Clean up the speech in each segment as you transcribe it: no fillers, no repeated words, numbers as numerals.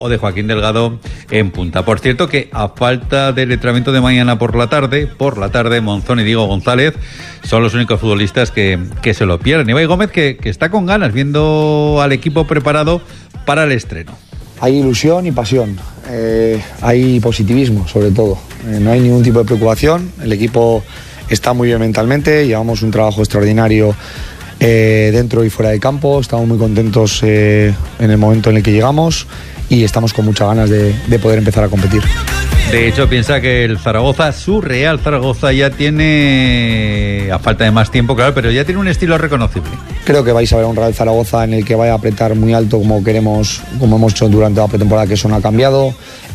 o de Joaquín Delgado en punta. Por cierto que a falta del entrenamiento de mañana por la tarde, Monzón y Diego González son los únicos futbolistas que se lo pierden. Ibai Gómez que está con ganas viendo al equipo preparado para el estreno. Hay ilusión y pasión, hay positivismo sobre todo, no hay ningún tipo de preocupación, el equipo está muy bien mentalmente, llevamos un trabajo extraordinario dentro y fuera de campo, estamos muy contentos en el momento en el que llegamos y estamos con muchas ganas de poder empezar a competir. De hecho, piensa que el Zaragoza, su Real Zaragoza, ya tiene, a falta de más tiempo, claro, pero ya tiene un estilo reconocible. Creo que vais a ver un Real Zaragoza en el que vaya a apretar muy alto como queremos, como hemos hecho durante la pretemporada, que eso no ha cambiado.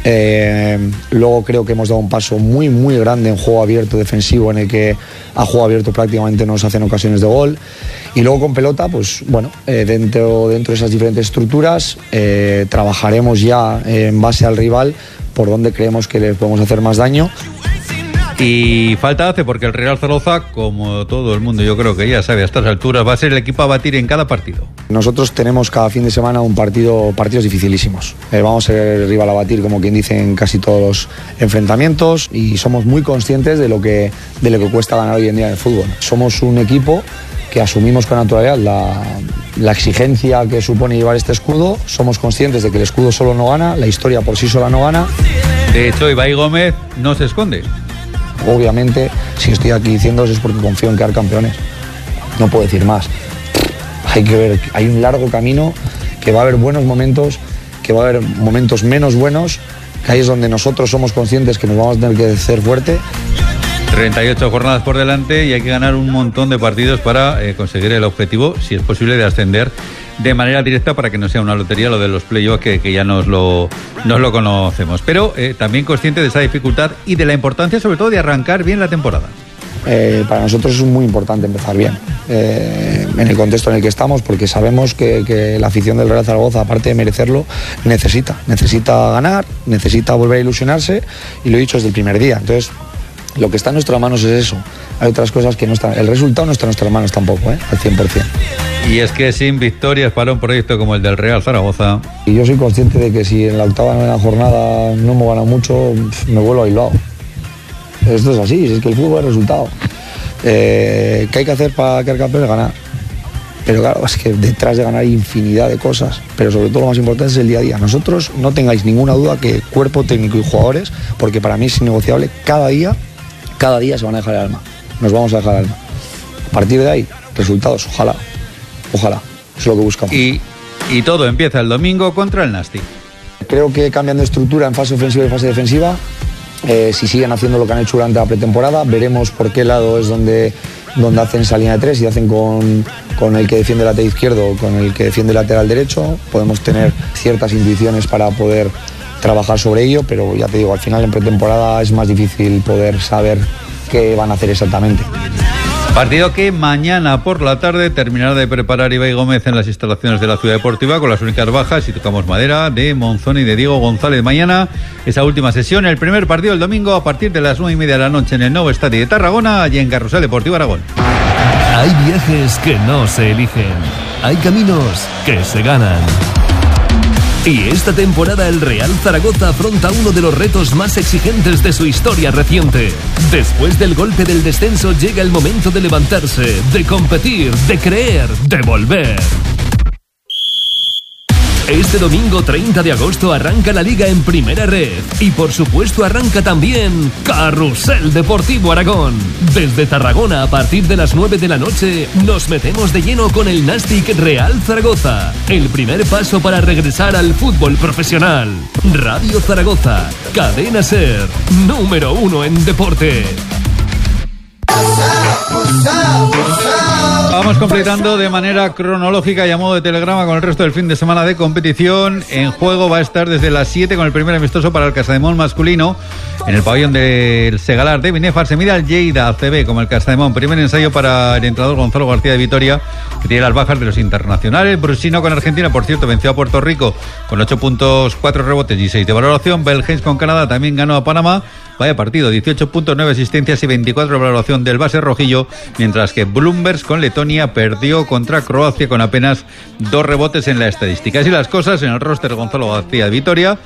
Luego creo que hemos dado un paso muy muy grande en juego abierto defensivo, en el que a juego abierto prácticamente nos hacen ocasiones de gol, y luego con pelota pues bueno, dentro de esas diferentes estructuras trabajaremos ya en base al rival por donde creemos que le podemos hacer más daño. Y falta hace porque el Real Zaragoza, como todo el mundo yo creo que ya sabe a estas alturas, va a ser el equipo a batir en cada partido. Nosotros tenemos cada fin de semana partidos dificilísimos. Vamos a ser el rival a batir, como quien dice, en casi todos los enfrentamientos, y somos muy conscientes de lo que cuesta ganar hoy en día en el fútbol. Somos un equipo que asumimos con naturalidad la exigencia que supone llevar este escudo. Somos conscientes de que el escudo solo no gana, la historia por sí sola no gana. De hecho, Ibai Gómez no se esconde. Obviamente, si estoy aquí diciendo eso es porque confío en quedar campeones. No puedo decir más. Hay que ver, hay un largo camino, que va a haber buenos momentos, que va a haber momentos menos buenos, que ahí es donde nosotros somos conscientes que nos vamos a tener que hacer fuerte. 38 jornadas por delante y hay que ganar un montón de partidos para conseguir el objetivo, si es posible, de ascender de manera directa, para que no sea una lotería lo de los playoffs que ya nos lo conocemos. Pero también consciente de esa dificultad y de la importancia sobre todo de arrancar bien la temporada. Para nosotros es muy importante empezar bien en el contexto en el que estamos, porque sabemos que la afición del Real Zaragoza, aparte de merecerlo, necesita ganar, necesita volver a ilusionarse, y lo he dicho desde el primer día. Entonces, lo que está en nuestras manos es eso. Hay otras cosas que no están. El resultado no está en nuestras manos tampoco, al 100%. Y es que sin victorias para un proyecto como el del Real Zaragoza. Y yo soy consciente de que si en la octava o novena jornada no hemos ganado mucho, me vuelvo aislado. Esto es así, es que el fútbol es resultado. ¿Qué hay que hacer para quedar campeón? Ganar. Pero claro, es que detrás de ganar hay infinidad de cosas, pero sobre todo lo más importante es el día a día. Nosotros, no tengáis ninguna duda que cuerpo técnico y jugadores, porque para mí es innegociable, cada día se van a dejar el alma. Nos vamos a dejar el alma. A partir de ahí, resultados, ojalá. Eso es lo que buscamos. Y todo empieza el domingo contra el Nasti. Creo que cambiando de estructura en fase ofensiva y fase defensiva, si siguen haciendo lo que han hecho durante la pretemporada, veremos por qué lado es donde hacen esa línea de tres, y hacen con el que defiende el lateral izquierdo o con el que defiende el lateral derecho. Podemos tener ciertas intuiciones para poder trabajar sobre ello, pero ya te digo, al final en pretemporada es más difícil poder saber qué van a hacer exactamente. Partido que mañana por la tarde terminará de preparar Ibai Gómez en las instalaciones de la Ciudad Deportiva, con las únicas bajas, si tocamos madera, de Monzón y de Diego González. Mañana esa última sesión, el primer partido el domingo a partir de las 9:30 de la noche en el nuevo estadio de Tarragona y en Carrusel Deportivo Aragón. Hay viajes que no se eligen, hay caminos que se ganan. Y esta temporada el Real Zaragoza afronta uno de los retos más exigentes de su historia reciente. Después del golpe del descenso llega el momento de levantarse, de competir, de creer, de volver. Este domingo 30 de agosto arranca la Liga en Primera Red y por supuesto arranca también Carrusel Deportivo Aragón. Desde Tarragona a partir de las 9 de la noche nos metemos de lleno con el Nastic Real Zaragoza, el primer paso para regresar al fútbol profesional. Radio Zaragoza, Cadena Ser, número 1 en deporte. Vamos completando de manera cronológica y a modo de telegrama con el resto del fin de semana de competición. En juego va a estar desde las 7 con el primer amistoso para el Casademón masculino en el pabellón del Segalar de Binefar. Se mide al Lleida ACB como el Casademón. Primer ensayo para el entrenador Gonzalo García de Vitoria, que tiene las bajas de los internacionales. Brusino con Argentina, por cierto, venció a Puerto Rico con 8 puntos, 4 rebotes y 6 de valoración. Belgens con Canadá también ganó a Panamá. Vaya partido, 18 puntos, 9 asistencias y 24 de valoración del base rojillo. amarillo, mientras que Bloomberg con Letonia perdió contra Croacia con apenas 2 rebotes en la estadística. Así las cosas en el roster Gonzalo García de Vitoria.